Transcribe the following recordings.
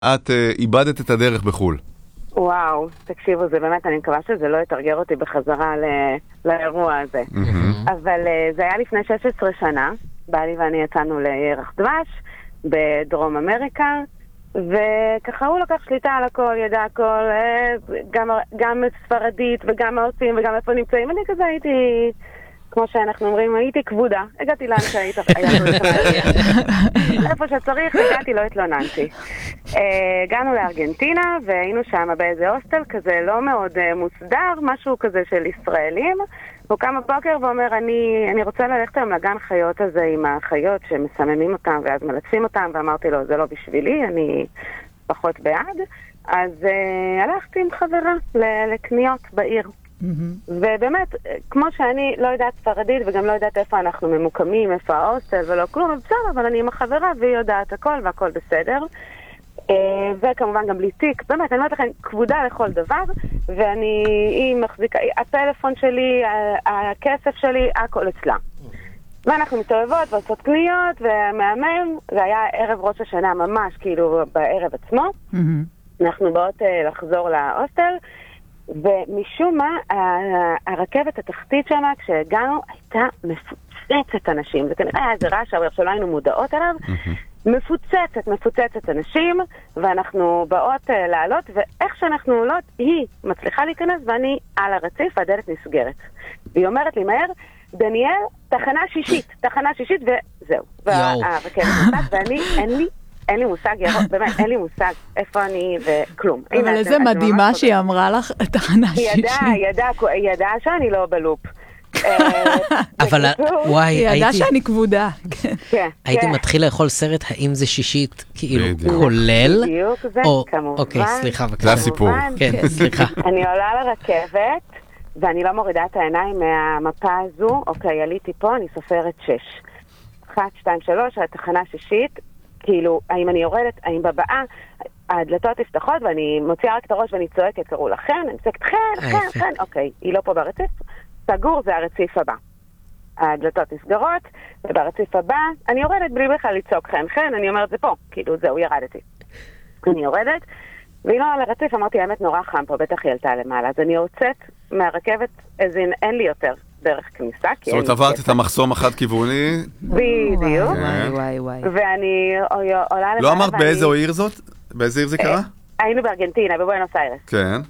את איבדת את הדרך בחול. וואו, תקשיבו, זה באמת, אני מקווה שזה לא יתרגר אותי בחזרה לאירוע הזה. אבל זה היה לפני 16 שנה, בעלי ואני יצאנו לירח דבש בדרום אמריקה, וככה הוא לקח שליטה על הכל, ידע הכל, גם ספרדית וגם מה עושים וגם איפה נמצאים. אני כזה הייתי, כמו שאנחנו אומרים, הייתי כבודה. הגעתי לאן שהיית, איפה שצריך, הגעתי, לא התלוננתי. הגענו לארגנטינה והיינו שם באיזה הוסטל כזה לא מאוד מוסדר, משהו כזה של ישראלים. הוא קם בבוקר ואומר, אני רוצה ללכת היום לגן חיות הזה עם החיות שמסממים אותם ואז מלצים אותם, ואמרתי לו, זה לא בשבילי, אני פחות בעד. אז הלכתי עם חברה לקניות בעיר. ובאמת, כמו שאני לא יודעת ספרדית וגם לא יודעת איפה אנחנו ממוקמים, איפה ההוסטל ולא כלום, בסדר, אבל אני עם החברה והיא יודעת הכל והכל בסדר. וכמובן גם בלי תיק, באמת, אני אומרת לכם, כבודה לכל דבר, היא מחזיקה, הפלאפון שלי, הכסף שלי, הכל אצלה. ואנחנו מתאהבות ועושות קניות, ומהמם, זה היה ערב ראש השנה ממש, כאילו בערב עצמו. אנחנו באות לחזור להוסטל, ומשום מה, הרכבת התחתית שמה, כשהגענו, הייתה מפוצצת אנשים. זה כנראה היה איזה רעש, אבל שלא היינו מודעות עליו. מפוצצת אנשים, ואנחנו באות לעלות, ואיך שאנחנו עולות, היא מצליחה להיכנס, ואני על הרציף, והדלת נסגרת. והיא אומרת לי, מהר, דניאל, תחנה שישית, וזהו. והרכבת נוסעת, ואני, אין לי מושג, באמת, אין לי מושג איפה אני וכלום. אבל איזה מדהימה שהיא אמרה לך, תחנה שישית. היא ידעה שאני לא בלופ. אבל וואי, היא ידעה שאני כבודה. הייתי מתחיל לאכול סרט, האם זה שישית כאילו כולל? בדיוק זה, כמובן. אוקיי, סליחה. זה הסיפור. כן, סליחה. אני עולה לרכבת, ואני לא מורידה את העיניים מהמפה הזו. אוקיי, עליתי פה, אני סופרת 6. 1, 2, 3, התחנה שישית. כאילו, האם אני יורדת, האם בבאה, הדלתות נפתחות, ואני מוציאה רק את הראש ואני צועקת, קראו לה חן, אני צועקת חן, אוקיי, היא לא פה ברציף, סגור, זה הרציף הבא. הדלתות נסגרות, וברציף הבא, אני יורדת בלי בכלל לצעוק חן, אני אומרת, זה פה, כאילו, זהו, ירדתי. אני יורדת, והיא לא על הרציף, אמרתי, האמת נורא חם פה, בטח היא עלתה למעלה, אז אני יוצאת מהרכבת, אז אין לי יותר דרך כניסה. זאת אומרת, עברת את המחסום החד כיווני. בדיוק. וואי. ואני עולה למעלה. לא אמרת באיזה עיר זאת? באיזה עיר זה קרה? היינו בארגנטינה, בבואנוס איירס. כן.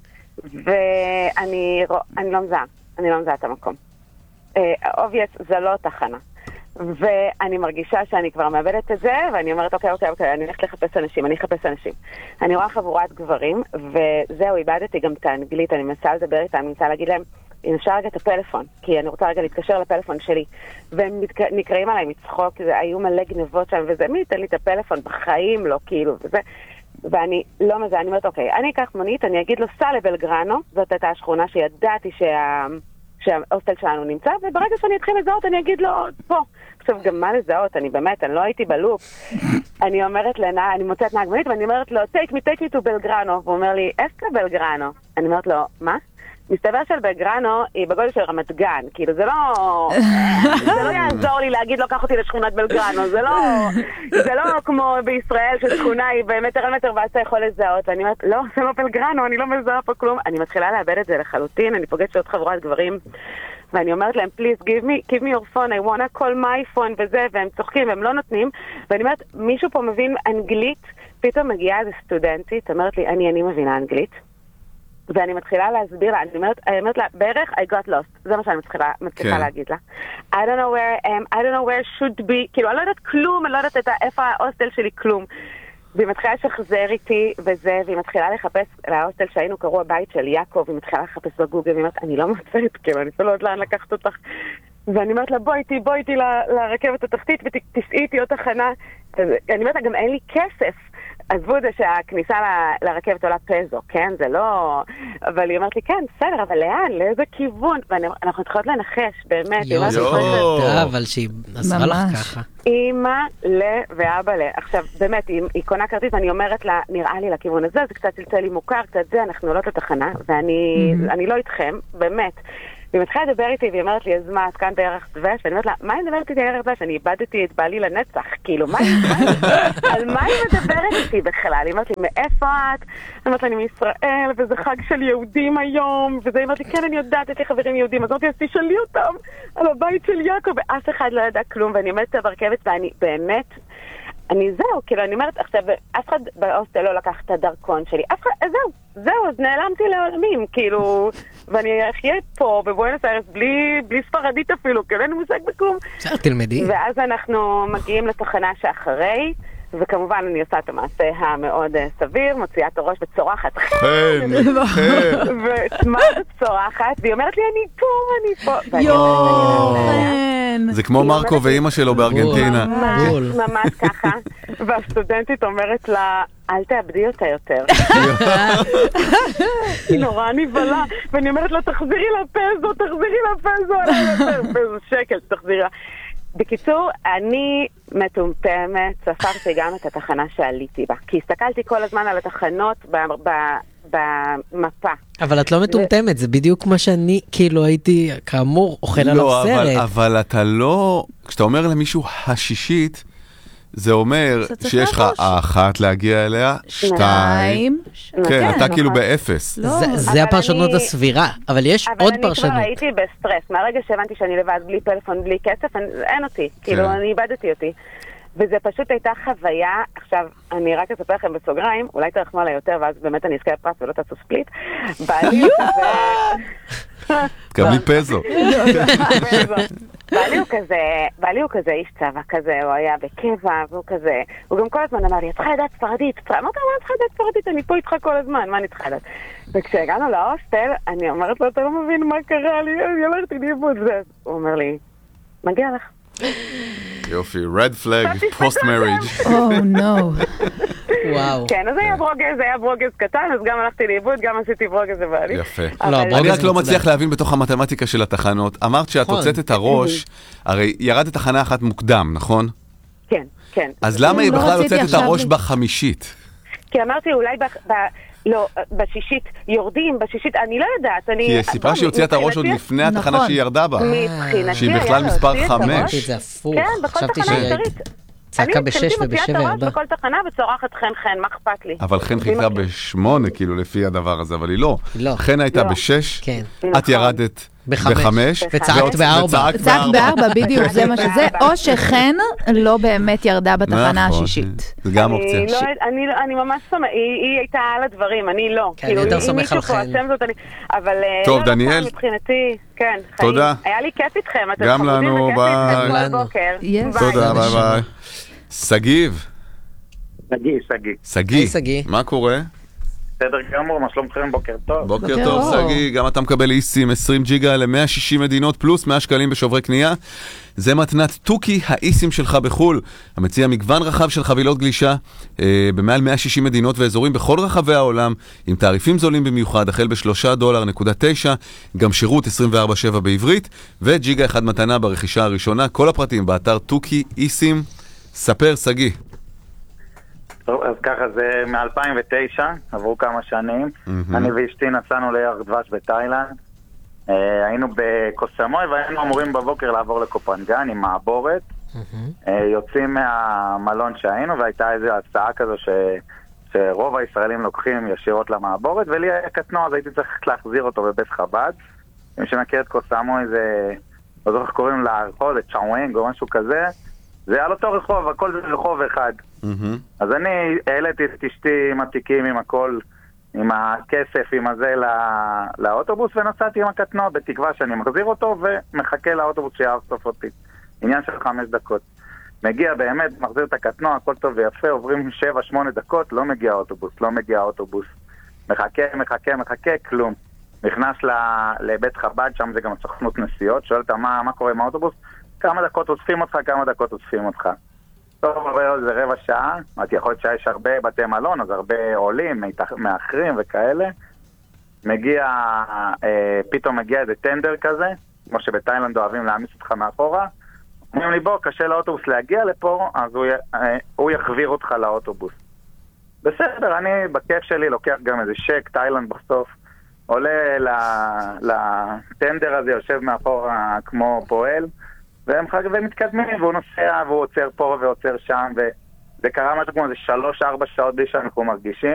ואני לא מזהה את המקום. אובייס, זה לא תחנה. ואני מרגישה שאני כבר מאבדת את זה, ואני אומרת, אוקיי, אני הולכת לחפש אנשים, אני רואה חבורת גברים, וזהו, איבדתי גם את האנגלית, אני מנסה לדבר איתם, אני מנסה להגיד להם, אם אפשר רגע את הפלאפון, כי אני רוצה רגע להתקשר לפלאפון שלי, והם נקראים עליי מצחוק, היו מלא גנבות שם, וזה, מי ייתן לי את הפלאפון? בחיים לא, כאילו, וזה, ואני לא מזה, אני אומרת, אוקיי, אני אקח מונית, אני אגיד לו, סע לבלגרנו, זאת הייתה השכונה שידעתי שההוסטל שלנו נמצא, וברגע שאני אתחיל לזהות, אני אגיד לו, פה. עכשיו, גם מה לזהות? אני לא הייתי בלופ. אני אומרת אני מוצאת נהג מונית, ואני אומרת לו, take me to בלגרנו, והוא אומר לי, איפה בלגרנו? אני אומרת לו, מה? מסתבר של בלגרנו היא בגודל של רמת גן, כאילו זה לא יעזור לי להגיד לא קח אותי לשכונת בלגרנו, זה לא כמו בישראל ששכונה היא במטר על מטר ואז אתה יכול לזהות, ואני אומרת לא, זה לא בלגרנו, אני לא מזהה פה כלום, אני מתחילה לאבד את זה לחלוטין, אני פוגשת עוד חברת גברים ואני אומרת להם please give me your phone, I wanna call my phone וזה, והם צוחקים והם לא נותנים, ואני אומרת מישהו פה מבין אנגלית, פתאום מגיעה איזה סטודנטית, אומרת לי אני מבינה אנגלית ואני מתחילה להסביר לה, אני אומרת לה, בערך I got lost, זה מה שאני מתחילה להגיד לה. I don't know where I am, I don't know where should be, כאילו, אני לא יודעת כלום, אני לא יודעת איפה ההוסטל שלי, כלום. והיא מתחילה לשחזר איתי וזה, והיא מתחילה לחפש, להוסטל שהיינו קראו הבית של יעקב, והיא מתחילה לחפש בגוגל, והיא אומרת, אני לא מוצאת, כאילו, אני לא יודעת לאן לקחת אותך. ואני אומרת לה, בואי איתי לרכבת התחתית, ותסעי איתי עוד תחנה. אני אומרת לה, גם אין לי כסף. עזבו את זה שהכניסה לרכבת עולה פזו, כן? זה לא... אבל היא אומרת לי, כן, בסדר, אבל לאן? לאיזה כיוון? ואנחנו צריכות לנחש, באמת. אבל שהיא עזרה לך ככה. אמא ואבא עכשיו, באמת, היא קונה כרטיס, ואני אומרת לה, נראה לי לכיוון הזה, זה קצת צלצל לי מוכר, קצת זה, אנחנו עולות לתחנה, ואני לא איתכם, באמת. והיא מתחילה לדבר איתי, והיא אומרת לי, אז מה, את כאן בירח דבש? ואני אומרת לה, מה היא מדברת איתי בירח דבש? אני איבדתי את בעלי לנצח, כאילו, על מה היא מדברת איתי בכלל? היא אומרת לי, מאיפה את? אני אומרת לה, אני מישראל, וזה חג של יהודים היום, וזה, היא אומרת לי, כן, אני יודעת, יש לי חברים יהודים, אז אמרתי, אז תשאלי אותם על הבית של יעקב, ואף אחד לא ידע כלום, ואני עומדת ברכבת, ואני באמת, זהו, כאילו, אני אומרת, עכשיו, אף אחד בהוסטל לא לקח את הדרכון שלי, אף אחד, זהו, אז נעלמתי לעולמים, כאילו, ואני אחיה פה בבואנוס איירס בלי ספרדית אפילו, כאילו אין לי מושג בכלום. בסדר, תלמדי. ואז אנחנו מגיעים לתחנה שאחרי, וכמובן אני עושה את המעשה המאוד סביר, מוציאה את הראש וצורחת, חן. ומה צורחת, והיא אומרת לי, אני פה. יואן. זה כמו מרקו ואימא שלו בארגנטינה. ממש ככה, והסטודנטית אומרת לה, אל תאבדי אותה יותר. היא נורא נבלה, ואני אומרת לה, תחזירי לפזו, פזו שקל, תחזירי לה. בקיצור, אני מטומטמת, ספרתי גם את התחנה שעליתי בה, כי הסתכלתי כל הזמן על התחנות במפה. אבל את לא מטומטמת, זה בדיוק מה שאני כאילו הייתי, כאמור, אוכל עליו סרט. לא, אבל אתה לא, כשאתה אומר למישהו השישית, זה אומר שיש לך אחת להגיע אליה, שתיים, כן, אתה כאילו באפס. זה הפרשנות הסבירה, אבל יש עוד פרשנות. אבל אני כבר הייתי בסטרס, מהרגע שהבנתי שאני לבד, בלי פלאפון, בלי כסף, אין אותי, כאילו אני איבדתי אותי. וזה פשוט הייתה חוויה, עכשיו, אני רק אספר לכם בסוגריים, אולי תרחמו עליי יותר, ואז באמת אני אזכה לפרס ולא תעשו ספליט. קבלי פזו. בעלי הוא כזה איש צבא כזה, הוא היה בקבע, והוא כזה, הוא גם כל הזמן אמר לי, את צריכה לדעת ספרדית, אמרת, מה את צריכה לדעת ספרדית? אני פה איתך כל הזמן, מה אני צריכה לדעת? וכשהגענו להוסטל, אני אומרת לו, אתה לא מבין מה קרה לי, אני הלכתי לאיבוד, הוא אומר לי, מגיע לך. יופי, red flag, post marriage. נו. וואו. כן, אז זה היה ברוגז קטן, אז גם הלכתי לאיבוד, גם עשיתי ברוגז לבעלי. יפה. אני רק לא מצליח להבין בתוך המתמטיקה של התחנות. אמרת שאת הוצאת את הראש, הרי ירדת תחנה אחת מוקדם, נכון? כן, כן. אז למה היא בכלל הוצאת את הראש בחמישית? כי אמרתי, אולי לא, בשישית יורדים, בשישית, אני לא יודעת. כי היא סיפרה שהיא הוציאה את הראש עוד לפני התחנה שהיא ירדה בה. מבחינתי, שהיא בכלל מספר 5. זה הפוך. כן, בכל תחנה אפשרית. צעקה ב-6 וב-7 ירדה. בכל תחנה וצורחת חן, מה אכפת לי? אבל חן חיכה ב-8, כאילו, לפי הדבר הזה, אבל היא לא. חן הייתה ב-6, את ירדת ב-5, וצעקת ב-4. צעקת ב-4, בדיוק, זה מה שזה, או שחן לא באמת ירדה בתחנה השישית. זה גם אופציה. אני ממש סומכת, היא הייתה על הדברים, אני לא. כן, יותר סומך על חן. אבל... טוב, דניאל. מבחינתי, כן, תודה. היה לי כיף איתכם, אתם גם לנו, ביי. תודה, ביי ביי. סגיב. סגי. מה קורה? בסדר גמור, מה שלומכם? בוקר טוב. בוקר טוב, סגי. גם אתה מקבל איסים 20 ג'יגה ל-160 מדינות פלוס 100 שקלים בשוברי קנייה. זה מתנת טוקי האיסים שלך בחול. המציע מגוון רחב של חבילות גלישה במעל 160 מדינות ואזורים בכל רחבי העולם, עם תעריפים זולים במיוחד, החל $3.9, גם שירות 24/7 בעברית, וג'יגה אחד מתנה ברכישה הראשונה. כל הפרטים באתר טוקי איסים. ספר, סגי. טוב, אז ככה, זה מ-2009, עברו כמה שנים. אני ואשתי נסענו לירח דבש בתאילנד. היינו בקוסמוי והיינו אמורים בבוקר לעבור לקופנגן עם מעבורת. יוצאים מהמלון שהיינו, והייתה איזו הצעה כזו שרוב הישראלים לוקחים ישירות למעבורת, ולי היה קטנוע, אז הייתי צריך להחזיר אותו בבית חב"ד. מי שמכיר את קוסמוי זה, לא זוכר קוראים לרחוב, זה צ'אוונג או משהו כזה. זה על אותו רחוב, הכל זה רחוב אחד. אז אני העליתי את אשתי עם התיקים, עם הכל, עם הכסף, עם הזה לאוטובוס, ונסעתי עם הקטנוע בתקווה שאני מחזיר אותו ומחכה לאוטובוס שיאסוף אותי. עניין של 5 דקות. מגיע באמת, מחזיר את הקטנוע, הכל טוב ויפה, עוברים 7-8 דקות, לא מגיע האוטובוס. מחכה, כלום. נכנס לבית חב"ד, שם זה גם סוכנות נסיעות, שואל אותה מה קורה עם האוטובוס? כמה דקות אוספים אותך. טוב, זה רבע שעה, את יכול להיות שיש הרבה בתי מלון, אז הרבה עולים, מאחרים וכאלה. פתאום מגיע איזה טנדר כזה, כמו שבתאילנד אוהבים להעמיס אותך מאחורה, אומרים לי, בוא, קשה לאוטובוס להגיע לפה, אז הוא יחביר אותך לאוטובוס. בסדר, אני בכיף שלי לוקח גם איזה שק, תאילנד בסוף, עולה לטנדר הזה, יושב מאחור כמו פועל, והם מתקדמים, והוא נוסע, והוא עוצר פה ועוצר שם, וזה קרה משהו כמו איזה 3-4 שעות בלי שאנחנו מרגישים.